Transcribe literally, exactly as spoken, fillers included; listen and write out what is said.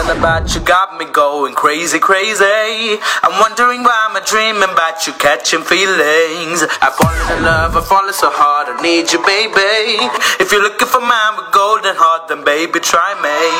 Something about you got me going crazy, crazy. I'm wondering why I'm dreaming about you catching feelings. I've fallen in love, I've fallen so hard, I need you, baby. If you're looking for mine with golden heart, then baby, try me.